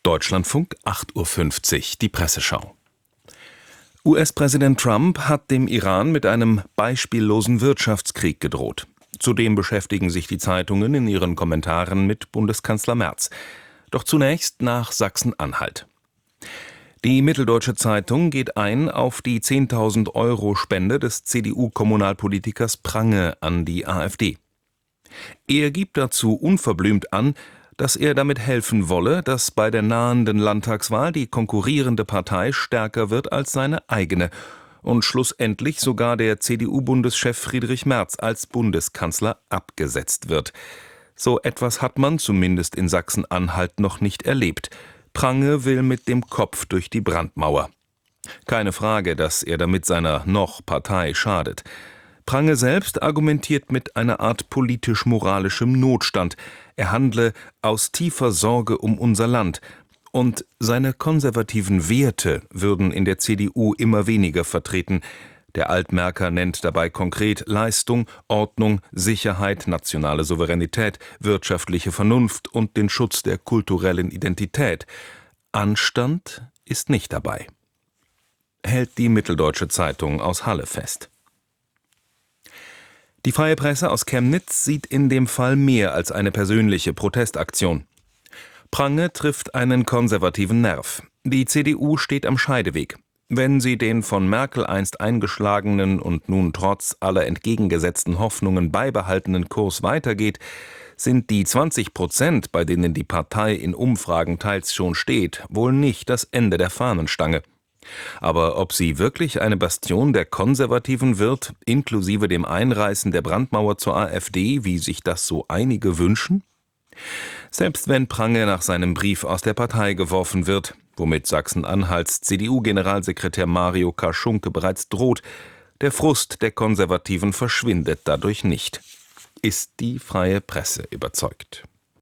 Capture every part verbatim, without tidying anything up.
Deutschlandfunk, acht Uhr fünfzig, die Presseschau. U S-Präsident Trump hat dem Iran mit einem beispiellosen Wirtschaftskrieg gedroht. Zudem beschäftigen sich die Zeitungen in ihren Kommentaren mit Bundeskanzler Merz. Doch zunächst nach Sachsen-Anhalt. Die Mitteldeutsche Zeitung geht ein auf die zehntausend Euro Spende des C D U-Kommunalpolitikers Prange an die AfD. Er gibt dazu unverblümt an, dass er damit helfen wolle, dass bei der nahenden Landtagswahl die konkurrierende Partei stärker wird als seine eigene und schlussendlich sogar der C D U-Bundeschef Friedrich Merz als Bundeskanzler abgesetzt wird. So etwas hat man zumindest in Sachsen-Anhalt noch nicht erlebt. Prange will mit dem Kopf durch die Brandmauer. Keine Frage, dass er damit seiner Noch-Partei schadet. Prange selbst argumentiert mit einer Art politisch-moralischem Notstand. Er handle aus tiefer Sorge um unser Land. Und seine konservativen Werte würden in der C D U immer weniger vertreten. Der Altmärker nennt dabei konkret Leistung, Ordnung, Sicherheit, nationale Souveränität, wirtschaftliche Vernunft und den Schutz der kulturellen Identität. Anstand ist nicht dabei. Hält die Mitteldeutsche Zeitung aus Halle fest. Die Freie Presse aus Chemnitz sieht in dem Fall mehr als eine persönliche Protestaktion. Prange trifft einen konservativen Nerv. Die C D U steht am Scheideweg. Wenn sie den von Merkel einst eingeschlagenen und nun trotz aller entgegengesetzten Hoffnungen beibehaltenen Kurs weitergeht, sind die zwanzig Prozent, bei denen die Partei in Umfragen teils schon steht, wohl nicht das Ende der Fahnenstange. Aber ob sie wirklich eine Bastion der Konservativen wird, inklusive dem Einreißen der Brandmauer zur AfD, wie sich das so einige wünschen? Selbst wenn Prange nach seinem Brief aus der Partei geworfen wird, womit Sachsen-Anhalts C D U-Generalsekretär Mario Kaschunke bereits droht, der Frust der Konservativen verschwindet dadurch nicht. Ist die Freie Presse überzeugt.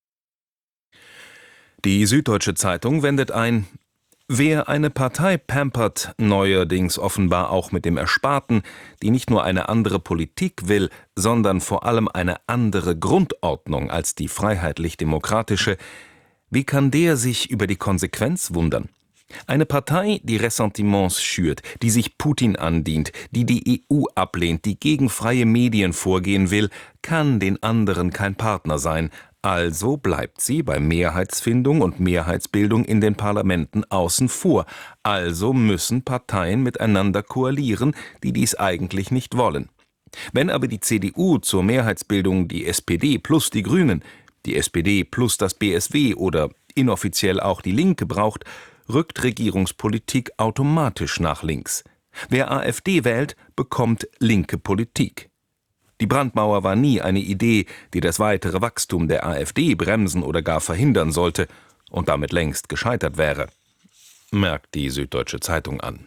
Die Süddeutsche Zeitung wendet ein: Wer eine Partei pampert, neuerdings offenbar auch mit dem Ersparten, die nicht nur eine andere Politik will, sondern vor allem eine andere Grundordnung als die freiheitlich-demokratische, wie kann der sich über die Konsequenz wundern? Eine Partei, die Ressentiments schürt, die sich Putin andient, die die E U ablehnt, die gegen freie Medien vorgehen will, kann den anderen kein Partner sein. Also bleibt sie bei Mehrheitsfindung und Mehrheitsbildung in den Parlamenten außen vor. Also müssen Parteien miteinander koalieren, die dies eigentlich nicht wollen. Wenn aber die C D U zur Mehrheitsbildung die S P D plus die Grünen, die S P D plus das B S W oder inoffiziell auch die Linke braucht, rückt Regierungspolitik automatisch nach links. Wer AfD wählt, bekommt linke Politik. Die Brandmauer war nie eine Idee, die das weitere Wachstum der AfD bremsen oder gar verhindern sollte und damit längst gescheitert wäre, merkt die Süddeutsche Zeitung an.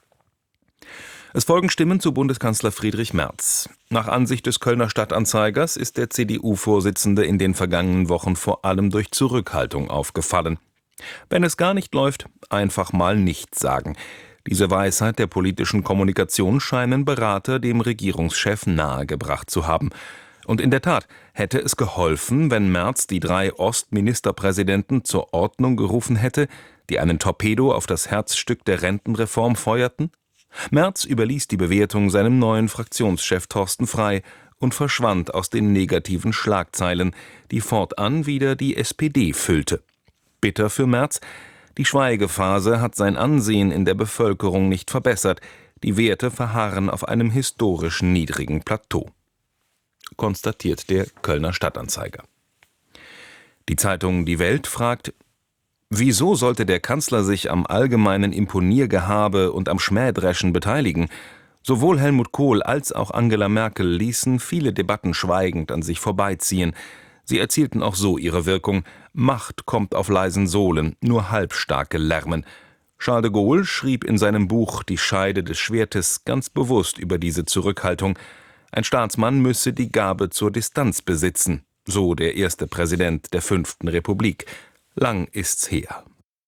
Es folgen Stimmen zu Bundeskanzler Friedrich Merz. Nach Ansicht des Kölner Stadtanzeigers ist der C D U-Vorsitzende in den vergangenen Wochen vor allem durch Zurückhaltung aufgefallen. Wenn es gar nicht läuft, einfach mal nichts sagen. Diese Weisheit der politischen Kommunikation scheinen Berater dem Regierungschef nahegebracht zu haben. Und in der Tat hätte es geholfen, wenn Merz die drei Ostministerpräsidenten zur Ordnung gerufen hätte, die einen Torpedo auf das Herzstück der Rentenreform feuerten? Merz überließ die Bewertung seinem neuen Fraktionschef Thorsten Frey und verschwand aus den negativen Schlagzeilen, die fortan wieder die S P D füllte. Bitter für Merz: Die Schweigephase hat sein Ansehen in der Bevölkerung nicht verbessert. Die Werte verharren auf einem historisch niedrigen Plateau, konstatiert der Kölner Stadtanzeiger. Die Zeitung Die Welt fragt: Wieso sollte der Kanzler sich am allgemeinen Imponiergehabe und am Schmähdreschen beteiligen? Sowohl Helmut Kohl als auch Angela Merkel ließen viele Debatten schweigend an sich vorbeiziehen. Sie erzielten auch so ihre Wirkung. Macht kommt auf leisen Sohlen, nur Halbstarke lärmen. Charles de Gaulle schrieb in seinem Buch Die Scheide des Schwertes ganz bewusst über diese Zurückhaltung. Ein Staatsmann müsse die Gabe zur Distanz besitzen, so der erste Präsident der fünften Republik. Lang ist's her.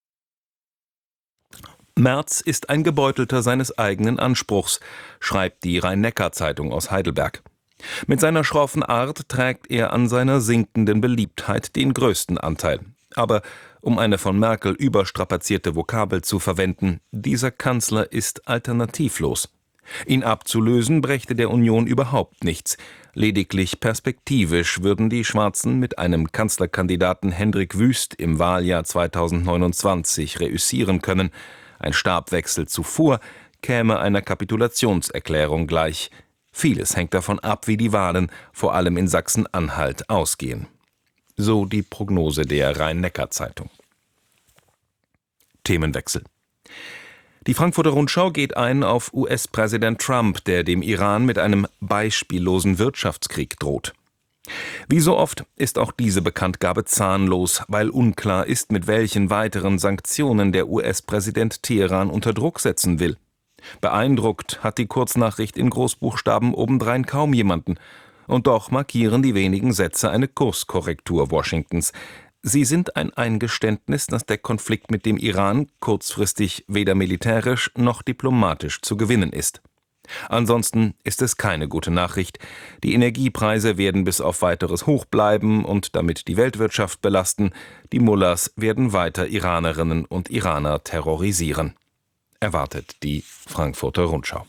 Merz ist ein Gebeutelter seines eigenen Anspruchs, schreibt die Rhein-Neckar-Zeitung aus Heidelberg. Mit seiner schroffen Art trägt er an seiner sinkenden Beliebtheit den größten Anteil. Aber um eine von Merkel überstrapazierte Vokabel zu verwenden, dieser Kanzler ist alternativlos. Ihn abzulösen brächte der Union überhaupt nichts. Lediglich perspektivisch würden die Schwarzen mit einem Kanzlerkandidaten Hendrik Wüst im Wahljahr zweitausendneunundzwanzig reüssieren können. Ein Stabwechsel zuvor käme einer Kapitulationserklärung gleich. Vieles hängt davon ab, wie die Wahlen, vor allem in Sachsen-Anhalt, ausgehen. So die Prognose der Rhein-Neckar-Zeitung. Themenwechsel. Die Frankfurter Rundschau geht ein auf U S-Präsident Trump, der dem Iran mit einem beispiellosen Wirtschaftskrieg droht. Wie so oft ist auch diese Bekanntgabe zahnlos, weil unklar ist, mit welchen weiteren Sanktionen der U S-Präsident Teheran unter Druck setzen will. Beeindruckt hat die Kurznachricht in Großbuchstaben obendrein kaum jemanden. Und doch markieren die wenigen Sätze eine Kurskorrektur Washingtons. Sie sind ein Eingeständnis, dass der Konflikt mit dem Iran kurzfristig weder militärisch noch diplomatisch zu gewinnen ist. Ansonsten ist es keine gute Nachricht. Die Energiepreise werden bis auf weiteres hoch bleiben und damit die Weltwirtschaft belasten. Die Mullahs werden weiter Iranerinnen und Iraner terrorisieren. Erwartet die Frankfurter Rundschau.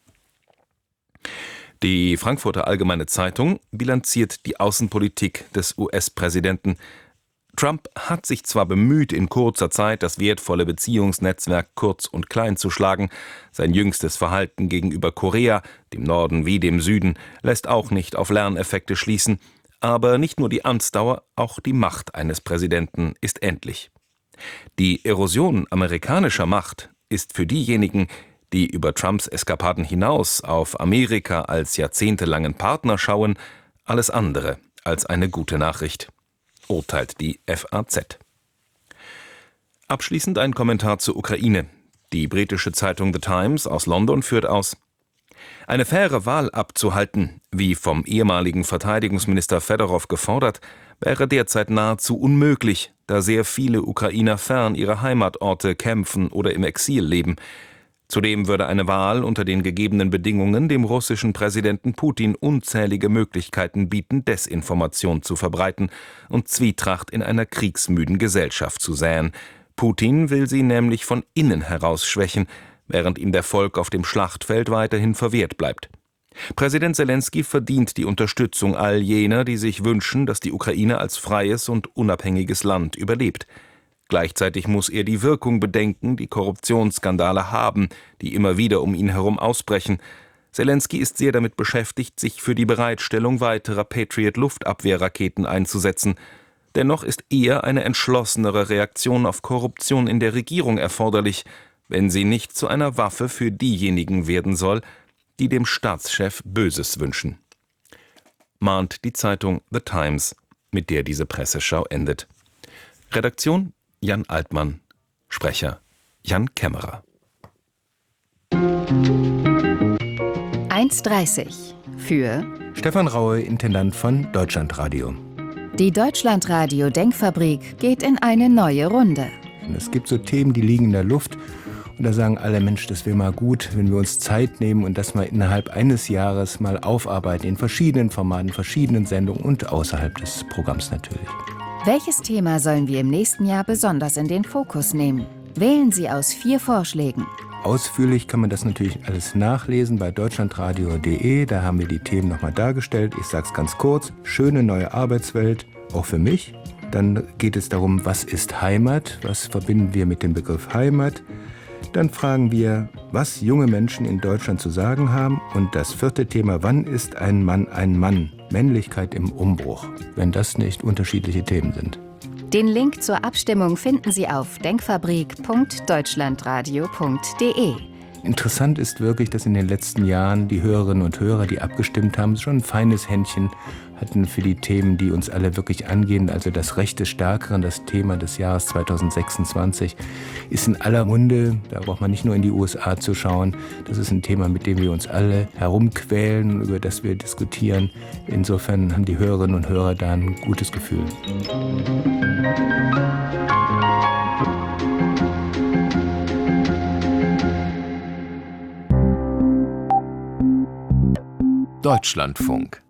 Die Frankfurter Allgemeine Zeitung bilanziert die Außenpolitik des U S-Präsidenten. Trump hat sich zwar bemüht, in kurzer Zeit das wertvolle Beziehungsnetzwerk kurz und klein zu schlagen, sein jüngstes Verhalten gegenüber Korea, dem Norden wie dem Süden, lässt auch nicht auf Lerneffekte schließen, aber nicht nur die Amtsdauer, auch die Macht eines Präsidenten ist endlich. Die Erosion amerikanischer Macht ist für diejenigen, die über Trumps Eskapaden hinaus auf Amerika als jahrzehntelangen Partner schauen, alles andere als eine gute Nachricht, urteilt die F A Z. Abschließend ein Kommentar zur Ukraine. Die britische Zeitung The Times aus London führt aus: Eine faire Wahl abzuhalten, wie vom ehemaligen Verteidigungsminister Fedorov gefordert, wäre derzeit nahezu unmöglich, da sehr viele Ukrainer fern ihrer Heimatorte kämpfen oder im Exil leben. Zudem würde eine Wahl unter den gegebenen Bedingungen dem russischen Präsidenten Putin unzählige Möglichkeiten bieten, Desinformation zu verbreiten und Zwietracht in einer kriegsmüden Gesellschaft zu säen. Putin will sie nämlich von innen heraus schwächen, während ihm der Volk auf dem Schlachtfeld weiterhin verwehrt bleibt. Präsident Selenskyj verdient die Unterstützung all jener, die sich wünschen, dass die Ukraine als freies und unabhängiges Land überlebt. Gleichzeitig muss er die Wirkung bedenken, die Korruptionsskandale haben, die immer wieder um ihn herum ausbrechen. Selenskyj ist sehr damit beschäftigt, sich für die Bereitstellung weiterer Patriot-Luftabwehrraketen einzusetzen. Dennoch ist eher eine entschlossenere Reaktion auf Korruption in der Regierung erforderlich, wenn sie nicht zu einer Waffe für diejenigen werden soll, die dem Staatschef Böses wünschen. Mahnt die Zeitung The Times, mit der diese Presseschau endet. Redaktion Jan Altmann, Sprecher Jan Kämmerer. eins dreißig für Stefan Raue, Intendant von Deutschlandradio. Die Deutschlandradio Denkfabrik geht in eine neue Runde. Es gibt so Themen, die liegen in der Luft. Und da sagen alle, Mensch, das wäre mal gut, wenn wir uns Zeit nehmen und das mal innerhalb eines Jahres mal aufarbeiten, in verschiedenen Formaten, verschiedenen Sendungen und außerhalb des Programms natürlich. Welches Thema sollen wir im nächsten Jahr besonders in den Fokus nehmen? Wählen Sie aus vier Vorschlägen. Ausführlich kann man das natürlich alles nachlesen bei deutschlandradio punkt de. Da haben wir die Themen nochmal dargestellt. Ich sage es ganz kurz. Schöne neue Arbeitswelt, auch für mich. Dann geht es darum, was ist Heimat? Was verbinden wir mit dem Begriff Heimat? Dann fragen wir, was junge Menschen in Deutschland zu sagen haben. Und das vierte Thema, wann ist ein Mann ein Mann? Männlichkeit im Umbruch, wenn das nicht unterschiedliche Themen sind. Den Link zur Abstimmung finden Sie auf denkfabrik punkt deutschlandradio punkt de. Interessant ist wirklich, dass in den letzten Jahren die Hörerinnen und Hörer, die abgestimmt haben, schon ein feines Händchen hatten für die Themen, die uns alle wirklich angehen. Also das Recht des Stärkeren, das Thema des Jahres zweitausendsechsundzwanzig, ist in aller Munde. Da braucht man nicht nur in die U S A zu schauen. Das ist ein Thema, mit dem wir uns alle herumquälen, über das wir diskutieren. Insofern haben die Hörerinnen und Hörer da ein gutes Gefühl. Deutschlandfunk